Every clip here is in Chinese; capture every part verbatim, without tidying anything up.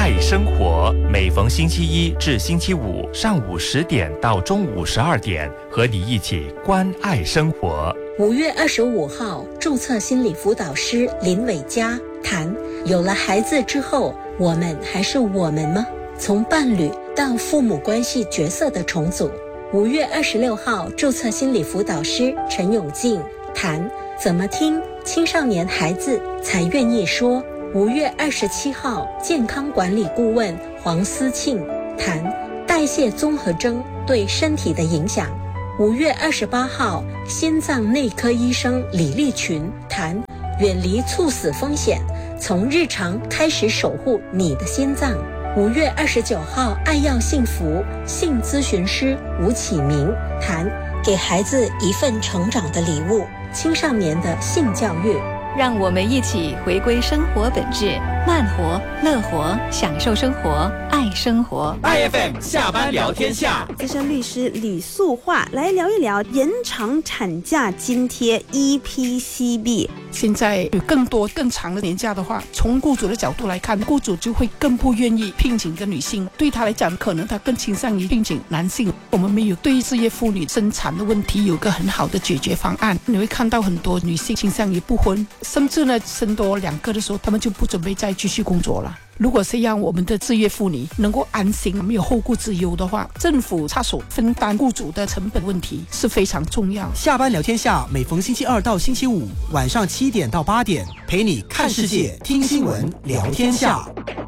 爱生活，每逢星期一至星期五上午十点到中午十二点，和你一起关爱生活。 五月二十五号，注册心理辅导师林伟嘉谈：有了孩子之后，我们还是我们吗？从伴侣到父母关系角色的重组。五月二十六号，注册心理辅导师陈永进谈：怎么听青少年孩子才愿意说。五月二十七号，健康管理顾问黄思庆谈代谢综合征对身体的影响。五月二十八号，心脏内科医生李立群谈远离猝死风险，从日常开始守护你的心脏。五月二十九号，爱要幸福性咨询师吴启明谈给孩子一份成长的礼物，青少年的性教育。 让我们一起回归生活本质，慢活、乐活，享受生活，爱生活。 I F M 下班聊天下， 资深律师李素桦来聊一聊延长产假津贴 E P C B。 现在有更多更长的年假的话，从雇主的角度来看，雇主就会更不愿意聘请一个女性，对他来讲，可能他更倾向于聘请男性。我们没有对事业妇女生产的问题有个很好的解决方案。你会看到很多女性倾向于不婚，甚至呢生多两个的时候，他们就不准备再继续工作了。如果是让我们的职业妇女能够安心没有后顾之忧的话，政府插手分担雇主的成本问题是非常重要。 下班聊天下，每逢星期二到星期五晚上七点到八点，陪你看世界、听新闻、聊天下。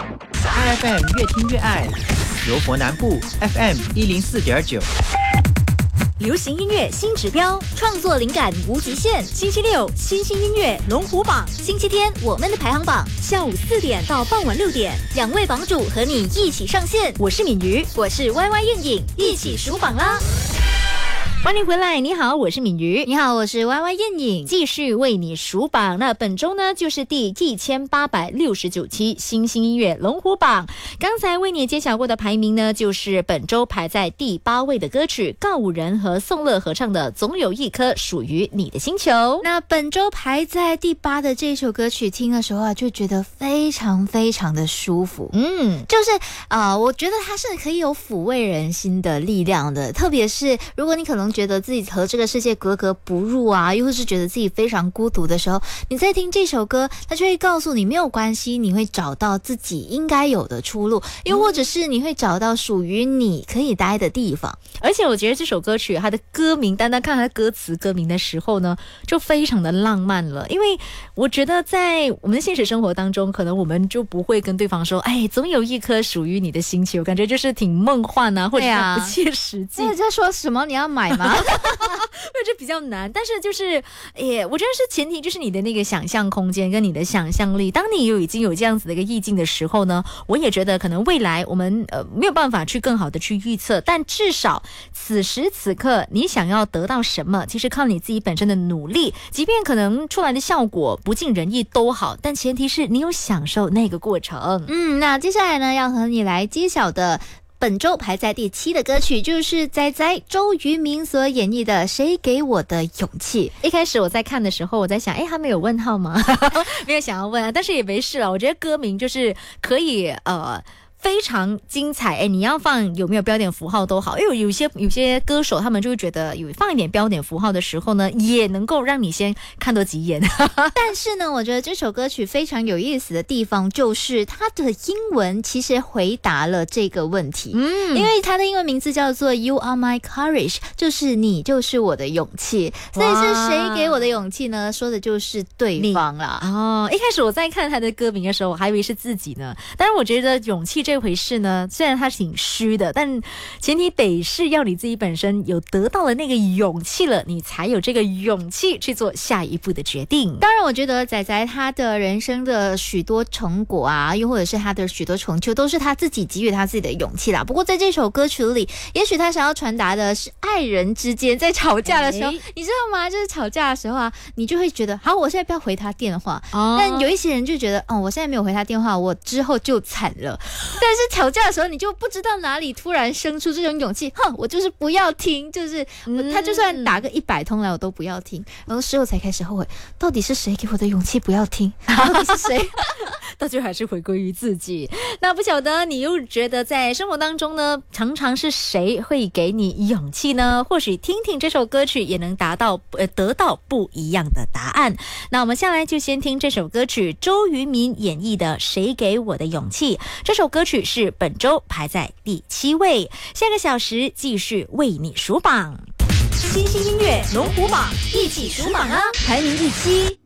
I F M 越听越爱，柔佛南部 F M 一零四点九。 流行音乐新指标，创作灵感无极限。星期六新兴音乐龙虎榜，星期天我们的排行榜，下午四点到傍晚六点，两位榜主和你一起上线。我是敏瑜，我是 Y Y 燕影，一起数榜啦！欢迎回来，你好，我是敏瑜。 你好，我是 Y Y 燕影， 继续为你数榜。那本周呢，就是第一千八百六十九期新兴音乐龙虎榜。刚才为你揭晓过的排名呢，就是本周排在第八位的歌曲，告五人和宋乐合唱的《总有一颗属于你的星球》。 那本周排在第八的这首歌曲，听的时候啊，就觉得非常非常的舒服。 嗯， 就是啊、呃，我觉得它是可以有抚慰人心的力量的，特别是如果你可能觉得自己和这个世界格格不入啊，又或是觉得自己非常孤独的时候，你在听这首歌，它就会告诉你没有关系，你会找到自己应该有的出路，又或者是你会找到属于你可以待的地方。 而且我觉得这首歌曲它的歌名，单单看它的歌词歌名的时候呢，就非常的浪漫了。因为我觉得在我们的现实生活当中，可能我们就不会跟对方说，哎，总有一颗属于你的星球，感觉就是挺梦幻啊，或者是不切实际。 你在说什么？你要买吗？ 这比较难，但是就是也我觉得是前提就是你的那个想象空间跟你的想象力，当你有已经有这样子的一个意境的时候呢，我也觉得可能未来我们呃没有办法去更好的去预测，但至少此时此刻你想要得到什么，其实靠你自己本身的努力，即便可能出来的效果不尽人意都好，但前提是你有享受那个过程。 嗯，那接下来呢要和你来揭晓的本周排在第七的歌曲，就是仔仔周渝民所演绎的《谁给我的勇气》。 一开始我在看的时候，我在想，哎，他没有问号吗？没有想要问啊，但是也没事了。我觉得歌名就是可以呃。非常精彩，哎，你要放有没有标点符号都好，因为有些有些歌手他们就会觉得有放一点标点符号的时候呢，也能够让你先看多几眼。 但是呢，我觉得这首歌曲非常有意思的地方就是它的英文其实回答了这个问题，嗯，因为它的英文名字叫做 You Are My Courage， 就是你就是我的勇气，所以是谁给我的勇气呢？说的就是对方啦。 哦，一开始我在看他的歌名的时候，我还以为是自己呢。但是我觉得勇气这这回事呢，虽然它挺虚的，但前提得是要你自己本身有得到了那个勇气了，你才有这个勇气去做下一步的决定。 当然我觉得仔仔他的人生的许多成果啊，又或者是他的许多成就，都是他自己给予他自己的勇气啦。不过在这首歌曲里，也许他想要传达的是爱人之间在吵架的时候、欸、你知道吗，就是吵架的时候啊，你就会觉得好，我现在不要回他电话、哦、但有一些人就觉得哦，我现在没有回他电话，我之后就惨了。 是吵架的时候，你就不知道哪里突然生出这种勇气，哼，我就是不要听，就是、嗯、他就算打个一百通来，我都不要听。然后事后才开始后悔，到底是谁给我的勇气不要听？到底是谁？ 到最后还是回归于自己。那不晓得你又觉得在生活当中呢，常常是谁会给你勇气呢？或许听听这首歌曲也能达到呃得到不一样的答案。那我们下来就先听这首歌曲，周渝民演绎的《谁给我的勇气》。这首歌曲是本周排在第七位。下个小时继续为你数榜， 新兴音乐龙虎榜，一起数榜啊！排名第七。